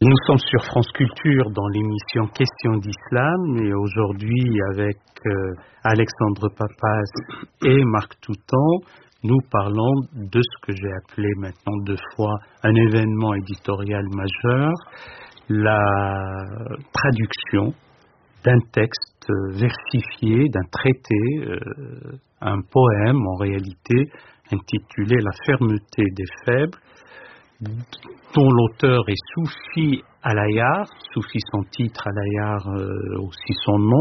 Nous sommes sur France Culture dans l'émission Questions d'Islam et aujourd'hui avec Alexandre Papas et Marc Toutan, nous parlons de ce que j'ai appelé maintenant 2 fois un événement éditorial majeur, la traduction d'un texte versifié, d'un traité, un poème en réalité intitulé La fermeté des faibles, dont l'auteur est Soufi Alayar, Soufi son titre, Alayar aussi son nom,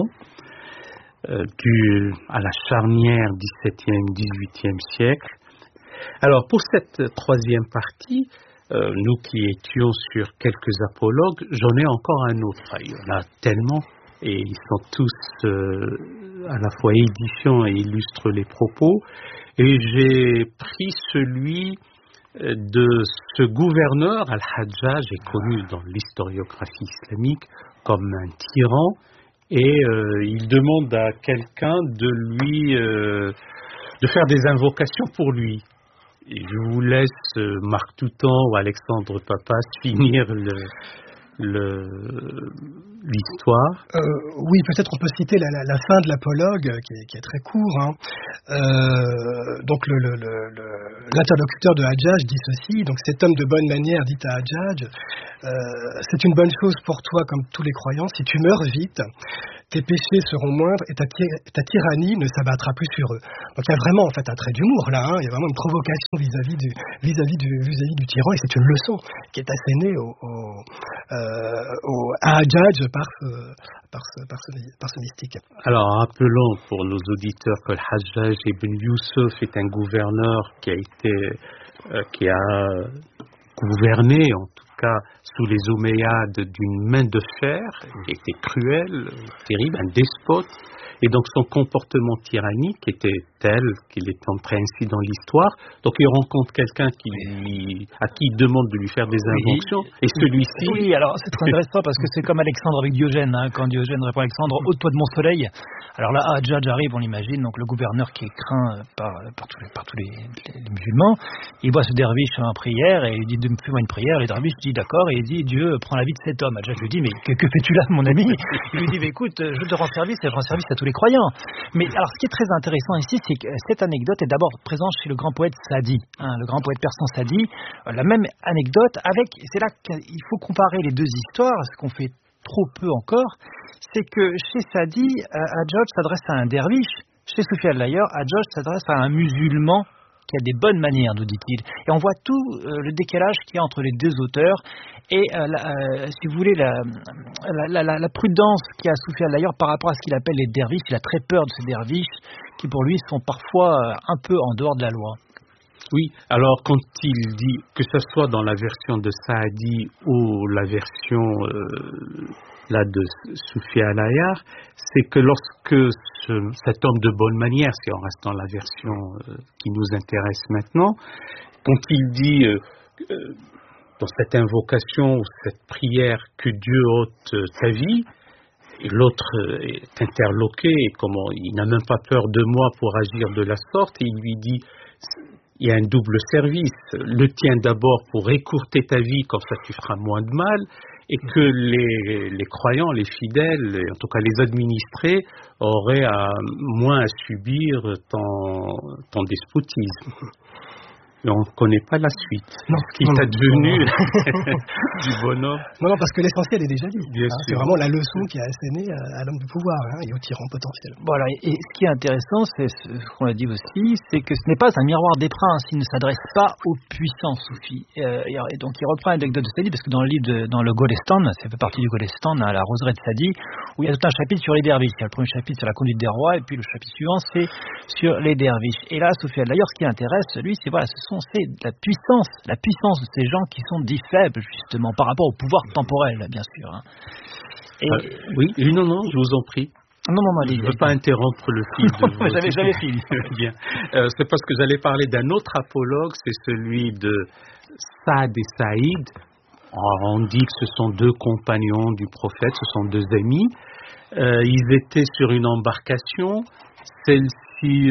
à la charnière 17e, 18e siècle. Alors pour cette 3e partie, nous qui étions sur quelques apologues, j'en ai encore un autre. Il y en a tellement, et ils sont tous à la fois édifiants et illustrent les propos. Et j'ai pris celui de ce gouverneur, Al-Hajjaj, est connu dans l'historiographie islamique comme un tyran, et il demande à quelqu'un de lui de faire des invocations pour lui. Et je vous laisse, Marc Toutan ou Alexandre Papas, finir l'histoire. Oui, peut-être on peut citer la fin de l'apologue qui est très court. Hein. Donc l'interlocuteur de Hajjaj dit ceci, donc cet homme de bonne manière dit à Hajjaj, c'est une bonne chose pour toi comme tous les croyants, si tu meurs vite, tes péchés seront moindres et ta tyrannie ne s'abattra plus sur eux. Donc il y a vraiment en fait un trait d'humour là, hein. Il y a vraiment une provocation vis-à-vis du tyran, et c'est une leçon qui est assénée à Hajjaj par ce mystique. Alors rappelons pour nos auditeurs que Hajjaj ibn Yusuf est un gouverneur qui a gouverné en tout cas sous les Omeyyades d'une main de fer, qui était cruel, terrible, un despote. Et donc son comportement tyrannique était tel qu'il est entré ainsi dans l'histoire. Donc il rencontre quelqu'un à qui il demande de lui faire des injonctions, et celui-ci... Oui, alors c'est très intéressant parce que c'est comme Alexandre avec Diogène, hein, quand Diogène répond à Alexandre, ôte-toi de mon soleil. Alors là, Hajjaj arrive, on l'imagine, donc le gouverneur qui est craint par tous les musulmans, il voit ce derviche en prière et il dit, fais-moi une prière. Les derviches disent d'accord, et il dit, Dieu prend la vie de cet homme. Hajjaj lui dit, mais que fais-tu là, mon ami? Il lui dit, mais écoute, je te rends service et je rends service à tous les croyants. Mais alors ce qui est très intéressant ici, c'est que cette anecdote est d'abord présente chez le grand poète Sadi, hein, le grand poète persan Sadi. La même anecdote c'est là qu'il faut comparer les 2 histoires, ce qu'on fait trop peu encore, c'est que chez Sadi, Hajjaj s'adresse à un derviche, chez Soufi Alayar, Hajjaj s'adresse à un musulman qui a des bonnes manières, nous dit-il. Et on voit tout le décalage qu'il y a entre les 2 auteurs, et si vous voulez, la prudence qu'il y a à Soufi Alayar par rapport à ce qu'il appelle les derviches. Il a très peur de ces derviches, qui pour lui sont parfois un peu en dehors de la loi. Oui, alors quand il dit, que ce soit dans la version de Saadi ou la version de Soufi Alayar, c'est que lorsque cet homme de bonne manière, si on reste dans la version qui nous intéresse maintenant, quand il dit dans cette invocation ou cette prière que Dieu ôte ta vie, et l'autre est interloqué, et il n'a même pas peur de moi pour agir de la sorte, et il lui dit, il y a un double service, le tien d'abord pour écourter ta vie, comme ça tu feras moins de mal, et que les croyants, les fidèles, et en tout cas les administrés, auraient moins à subir ton despotisme. Mais on ne connaît pas la suite. Non, ce qui est advenu du bonhomme. Non, parce que l'essentiel est déjà dit. C'est vraiment la leçon qui a asséné à l'homme de pouvoir, hein, et au tyran potentiel. Voilà, et ce qui est intéressant, c'est ce qu'on a dit aussi, c'est que ce n'est pas un miroir des princes, il ne s'adresse pas aux puissants soufis. Et donc il reprend l'anecdote de Sadi, parce que dans le Golestan, ça fait partie du Golestan, hein, la roseraie de Sadi, où il y a tout un chapitre sur les derviches. Il y a le premier chapitre sur la conduite des rois, et puis le chapitre suivant, c'est sur les derviches. Et là, Soufi Alayar, ce qui intéresse, lui, c'est la puissance de ces gens qui sont dits faibles, justement, par rapport au pouvoir temporel, bien sûr. Hein. Oui, non, je vous en prie. Non, je ne veux pas interrompre le fil de J'avais fini. Bien. C'est parce que j'allais parler d'un autre apologue, c'est celui de Saad et Saïd. On dit que ce sont 2 compagnons du prophète, ce sont 2 amis. Ils étaient sur une embarcation, celle-ci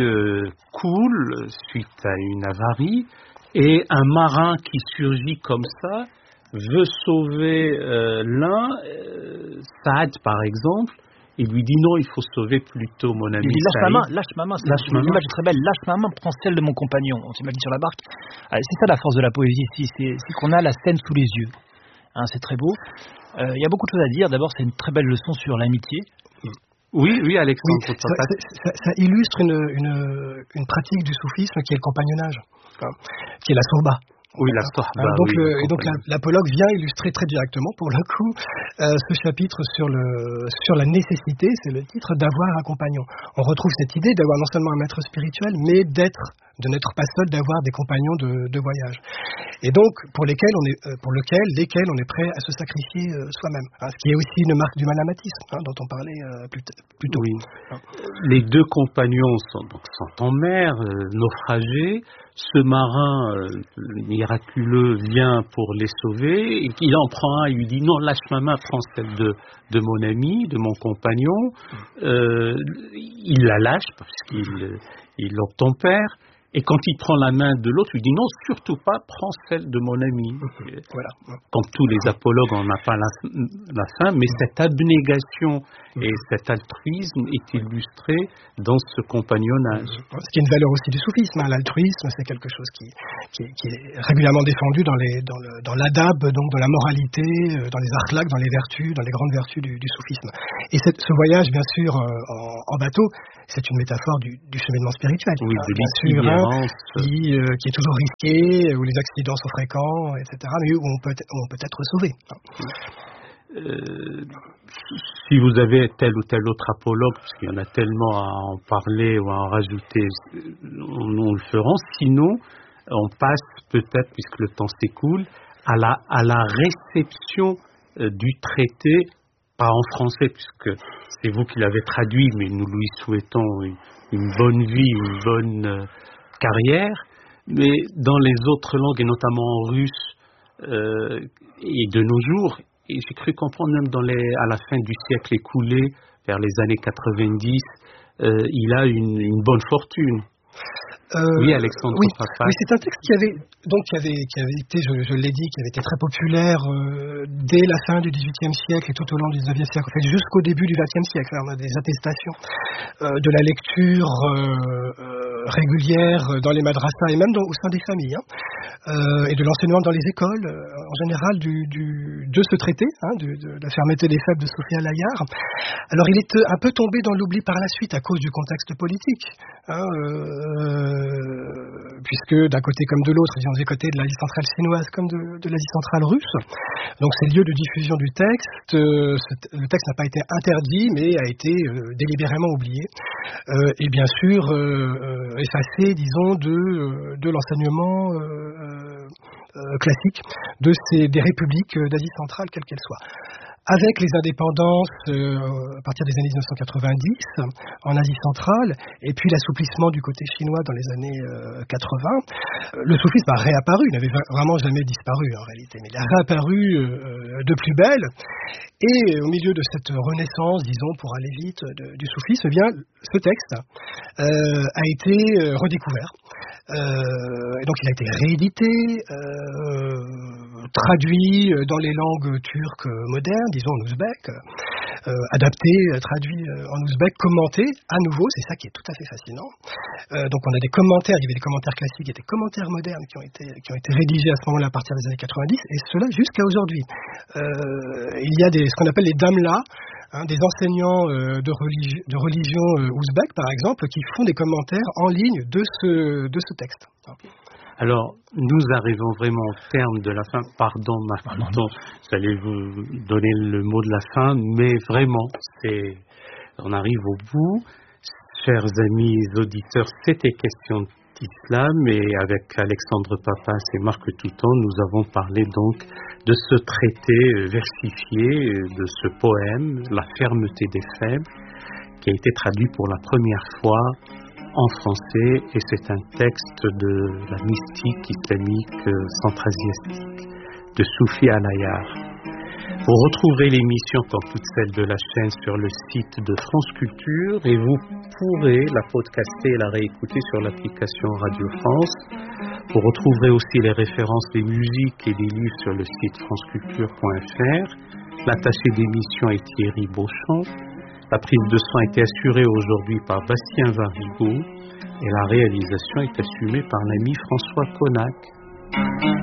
coule suite à une avarie, et un marin qui surgit comme ça veut sauver l'un, Saad par exemple, il lui dit non, il faut sauver plutôt mon ami. Il dit lâche ma main, c'est une image très belle, lâche ma main, prends celle de mon compagnon. On s'imagine sur la barque. C'est ça la force de la poésie ici, c'est qu'on a la scène sous les yeux. C'est très beau. Il y a beaucoup de choses à dire. D'abord, c'est une très belle leçon sur l'amitié. Oui, Alexandre. Oui, ça illustre une pratique du soufisme qui est le compagnonnage, qui est la sohba. Oui, la sohba. Donc l'apologue vient illustrer très directement, pour le coup, ce chapitre sur la nécessité, c'est le titre, d'avoir un compagnon. On retrouve cette idée d'avoir non seulement un maître spirituel, mais de n'être pas seul, d'avoir des compagnons de voyage. Et donc, pour lesquels on est prêt à se sacrifier soi-même. Ce qui est aussi une marque du manamatisme, dont on parlait plus tôt. Oui. Les deux compagnons sont en mer, naufragés. Ce marin miraculeux vient pour les sauver. Et il en prend un, il lui dit non, lâche ma main, prends celle de mon ami, de mon compagnon. Il la lâche parce qu'il l'obtempère. Et quand il prend la main de l'autre, il dit non, surtout pas, prends celle de mon ami. Voilà. Comme tous les apologues, on n'a pas la fin, mais cette abnégation et cet altruisme est illustré dans ce compagnonnage. Ce qui est une valeur aussi du soufisme. L'altruisme, c'est quelque chose qui est régulièrement défendu dans l'adab, donc dans la moralité, dans les akhlaq, dans les vertus, dans les grandes vertus du soufisme. Et ce voyage, bien sûr, en bateau, c'est une métaphore du cheminement spirituel. Oui, de l'itinérance. Qui est toujours risqué, où les accidents sont fréquents, etc., mais où on peut être sauvé. Si vous avez tel ou tel autre apologue, parce qu'il y en a tellement à en parler ou à en rajouter, nous le ferons. Sinon, on passe peut-être, puisque le temps s'écoule, à la réception du traité, pas en français, puisque c'est vous qui l'avez traduit, mais nous lui souhaitons une bonne vie, une bonne carrière, mais dans les autres langues, et notamment en russe, et de nos jours, et j'ai cru comprendre même à la fin du siècle écoulé, vers les années 90, il a une bonne fortune. Oui, Alexandre Papa. Oui, c'est un texte qui avait été, je l'ai dit, qui avait été très populaire dès la fin du XVIIIe siècle et tout au long du XIXe siècle, en fait, jusqu'au début du XXe siècle. On a des attestations de la lecture régulière dans les madrasas et même au sein des familles, et de l'enseignement dans les écoles, en général, de ce traité, de la fermeté des faibles de Sophia Layard. Alors, il est un peu tombé dans l'oubli par la suite à cause du contexte politique, puisque d'un côté comme de l'autre, ils ont des côtés de l'Asie centrale chinoise comme de l'Asie centrale russe. Donc c'est le lieu de diffusion du texte. Le texte n'a pas été interdit, mais a été délibérément oublié. Et bien sûr effacé, disons, de l'enseignement classique des républiques d'Asie centrale, quelles qu'elles soient. Avec les indépendances à partir des années 1990 en Asie centrale, et puis l'assouplissement du côté chinois dans les années 80, le soufisme a réapparu, il n'avait vraiment jamais disparu en réalité, mais il a réapparu de plus belle, et au milieu de cette renaissance, disons, pour aller vite, du soufisme, eh bien, ce texte a été redécouvert. Et donc il a été réédité, traduit dans les langues turques modernes, disons en ouzbek, adapté, traduit en ouzbek, commenté à nouveau, c'est ça qui est tout à fait fascinant. Donc on a des commentaires, il y avait des commentaires classiques et des commentaires modernes qui ont été rédigés à ce moment-là à partir des années 90, et cela jusqu'à aujourd'hui. Il y a ce qu'on appelle les damlas, des enseignants de religion ouzbek, par exemple, qui font des commentaires en ligne de ce texte. Alors, nous arrivons vraiment au terme de la fin. Pardon, j'allais vous donner le mot de la fin, mais vraiment, on arrive au bout. Chers amis auditeurs, c'était question d'islam, et avec Alexandre Papas et Marc Toutan, nous avons parlé donc de ce traité versifié, de ce poème, La fermeté des faibles, qui a été traduit pour la première fois en français, et c'est un texte de la mystique islamique centra-asiatique de Soufi Alayar. Vous retrouverez l'émission comme toutes celles de la chaîne sur le site de France Culture, et vous pourrez la podcaster et la réécouter sur l'application Radio France. Vous retrouverez aussi les références des musiques et des livres sur le site franceculture.fr. L'attaché d'émission est Thierry Beauchamp. La prise de son a été assurée aujourd'hui par Bastien Varigo et la réalisation est assumée par l'ami François Connac.